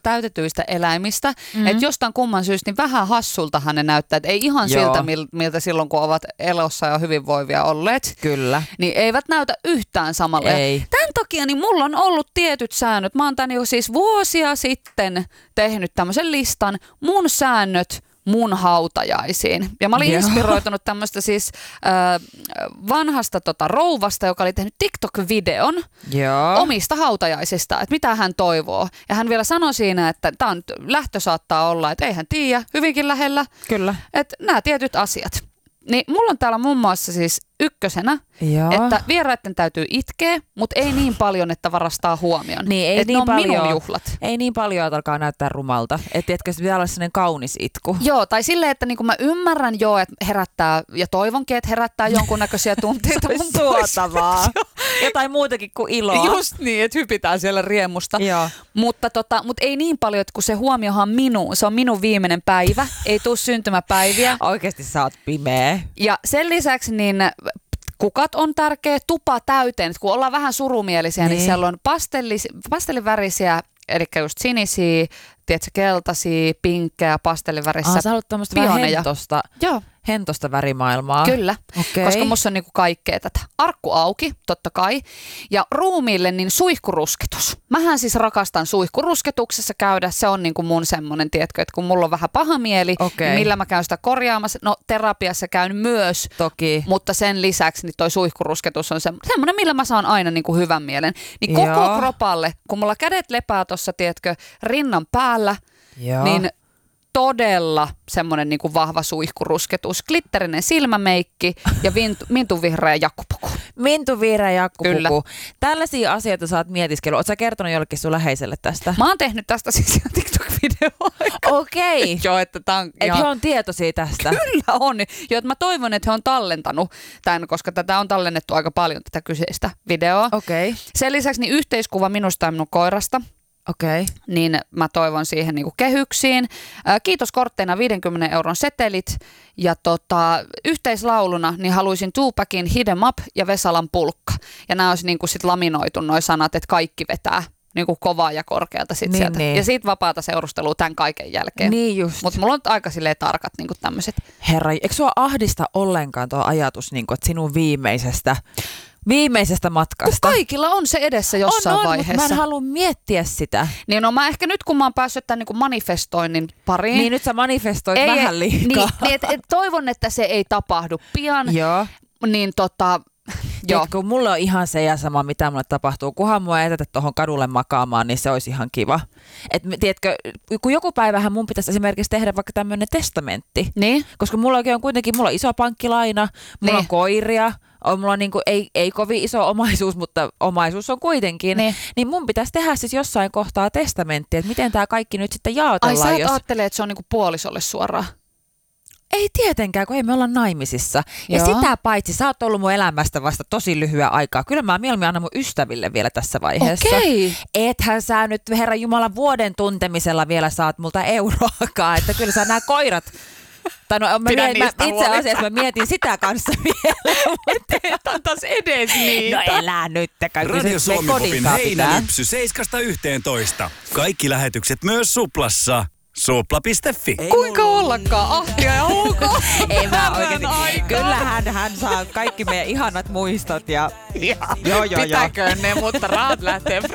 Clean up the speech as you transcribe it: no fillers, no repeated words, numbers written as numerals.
täytetyistä eläimistä, että jostain kumman syystä niin vähän hassultahan ne näyttää, että ei ihan siltä, miltä silloin kun ovat elossa ja hyvinvoivia olleet. Kyllä. Niin eivät näytä yhtään samalle. Ei. Tämän takia niin mulla on ollut tietyt säännöt. Mä oon tän jo siis vuosia sitten tehnyt tämmöisen listan, mun säännöt mun hautajaisiin. Ja mä olin inspiroitunut tämmöistä siis vanhasta rouvasta, joka oli tehnyt TikTok-videon omista hautajaisista, että mitä hän toivoo. Ja hän vielä sanoi siinä, että lähtö saattaa olla, että ei hän tiedä, hyvinkin lähellä. Kyllä. Että nämä tietyt asiat. Niin mulla on täällä muun muassa siis ykkösenä, että vieraiden täytyy itkeä, mutta ei niin paljon, että varastaa huomioon. Niin, ei että niin ne on paljon, minun juhlat. Ei niin paljon, että alkaa näyttää rumalta. Että tiedätkö, se pitää olla sellainen kaunis itku. Joo, tai silleen, että niin mä ymmärrän että herättää, ja toivonkin, että herättää jonkunnäköisiä tunteita. Se suotavaa. Jotain muutakin kuin iloa. Just niin, että hypitään siellä riemusta. Mutta ei niin paljon, että kun se huomiohan minuun, se on minun viimeinen päivä, ei tule syntymäpäiviä. Oikeasti sä oot pimeä. Ja sen lisäksi niin kukat on tärkeä, tupa täyteen. Kun ollaan vähän surumielisiä, niin siellä on pastellivärisiä, eli just sinisiä, tiedätkö, keltaisia, pinkkejä, pastellivärisiä sä haluat tämmöistä vähän hentosta värimaailmaa. Kyllä, koska musta on niinku kaikkea tätä. Arkku auki, totta kai. Ja ruumiille niin suihkurusketus. Mähän siis rakastan suihkurusketuksessa käydä. Se on niinku mun semmonen, tiedätkö, että kun mulla on vähän paha mieli, niin millä mä käyn sitä korjaamassa. No terapiassa käyn myös, toki. Mutta sen lisäksi niin toi suihkurusketus on semmonen, millä mä saan aina niinku hyvän mielen. Niin koko kropalle, kun mulla kädet lepää tossa, tiedätkö, rinnan päällä, niin todella semmoinen niinku vahva suihkurusketus, glitterinen silmämeikki ja mintuvihreä jakkupuku. Mintuvihreä jakkupuku. Kyllä. Tällaisia asioita sä oot mietiskellyt. Oot sä kertonut jollekin sun läheiselle tästä? Mä oon tehnyt tästä siis TikTok-videoa. Okei. Joo, että he on tietoisia tästä. Kyllä on. Joo, että mä toivon, että he on tallentanut tämän, koska tätä on tallennettu aika paljon tätä kyseistä videoa. Sen lisäksi niin yhteiskuva minusta ja minun koirasta. Niin mä toivon siihen niinku kehyksiin. Kiitoskortteina 50 euron setelit ja yhteislauluna niin haluaisin Tupacin Hit 'em Up ja Vesalan Pulkka. Ja nämä olisi niinku sit laminoitu noi sanat, että kaikki vetää niinku kovaa ja korkealta sit sieltä. Ja siitä vapaata seurustelua tämän kaiken jälkeen. Niin just. Mutta mulla on aika silleen tarkat niinku tämmöiset. Herra, eikö sua ahdista ollenkaan tuo ajatus, niinku, että sinun viimeisestä matkasta? Kun kaikilla on se edessä jossain vaiheessa. Mutta mä en halua miettiä sitä. Niin no mä ehkä nyt kun mä oon päässyt tämän niin manifestoinnin pariin. Niin nyt sä manifestoit vähän liikaa. Niin toivon, että se ei tapahdu pian. Joo. Niin Tiedätkö, mulla on ihan se ja sama, mitä mulle tapahtuu. Kunhan mua ei jätetä tuohon kadulle makaamaan, niin se olisi ihan kiva. Tiedätkö, kun joku päivähän mun pitäisi esimerkiksi tehdä vaikka tämmöinen testamentti. Niin? Koska mulla on iso pankkilaina, mulla on koiria, mulla on niinku, ei kovin iso omaisuus, mutta omaisuus on kuitenkin. Niin mun pitäisi tehdä siis jossain kohtaa testamentti, että miten tämä kaikki nyt sitten jaotellaan. Ai sä ajattelee, että se on niinku puolisolle suoraan? Ei tietenkään, kun ei me olla naimisissa. Ja sitä paitsi, sä oot ollut mun elämästä vasta tosi lyhyen aikaa. Kyllä mä mieluummin annan mun ystäville vielä tässä vaiheessa. Ethän sä nyt, Herran Jumala, vuoden tuntemisella vielä saat multa euroakaan. Että kyllä sä nämä koirat... Tai no, itse asiassa mä mietin sitä kanssa vielä. Mutta antaas edes niitä. No elää nyt. Radio Suomi-popin heinälypsy 7–11. Kaikki lähetykset myös Suplassa. Supla.fi. Kuinka ollakaan ahtia ja ok. Ei mä oikeesti. Kyllähän hän saa kaikki meidän ihanat muistot ja... Joo. Pitäköön ne, mutta rahat lähtee